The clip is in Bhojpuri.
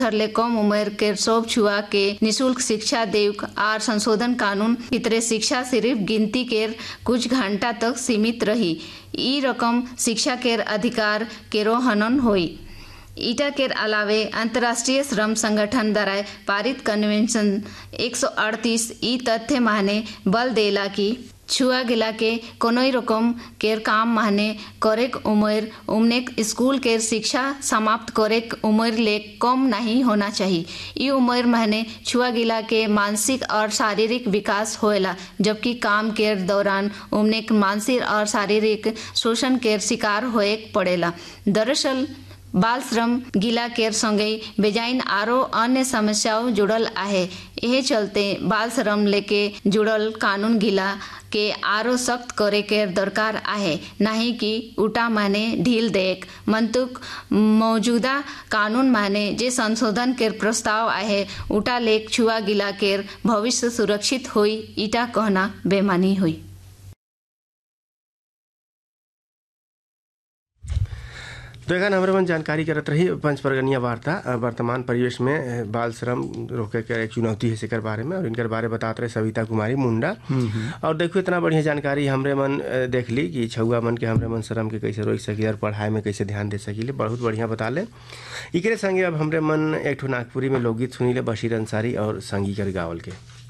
ले कम उम्र के सब छुआ के निःशुल्क शिक्षा देव आर संशोधन कानून भीतर शिक्षा सिर्फ गिनती केर कुछ घंटा तक सीमित रही। ई रकम शिक्षा केर अधिकार केरो हनन होई। ईटा केर अलावे अंतर्राष्ट्रीय श्रम संगठन द्वारा पारित कन्वेंशन 138 ई तथ्य माने बल देला कि छुआ गिला के कोनो रकम केर काम माने करेक उम्र उमनेक स्कूल केर शिक्षा समाप्त करेक उम्र ले कम नहीं होना चाहिए। ये उम्र माने छुआ गिला के मानसिक और शारीरिक विकास होएला, जबकि काम केर दौरान उमनेक मानसिक और शारीरिक शोषण केर शिकार होए पड़ेला। दरअसल बाल श्रम गिला केर संगे बेजाइन आरो अन्य समस्याओं जुड़ल आहे। यह चलते बाल श्रम लेके जुड़ल कानून गिला के आरो सख्त करे के दरकार आहे, नहीं कि उल्टा माने ढील देक। मंतुक मौजूदा कानून माने जे संशोधन केर प्रस्ताव आहे उल्टा लेक छुआ गिला केर भविष्य सुरक्षित होई, इटा कहना बेमानी हुई। तो एखन हमरे मन जानकारी करत रही पंचपरगनिया वार्ता वर्तमान परिवेश में बाल श्रम रोके के एक चुनौती है सेकर बारे में, और इनकर बारे बतात रहे सविता कुमारी मुंडा। और देखो इतना बढ़िया जानकारी हमरे मन देख ली कि छुआ मन के हमरे मन श्रम के कैसे रोक सकी और पढ़ाई में कैसे ध्यान दे सकीले, बहुत बढ़िया बता ले। इकरे संगे अब हमरे मन एक ठो नागपुरी में लोकगीत सुनी ले बशीर अंसारी और संगी कर गावल के।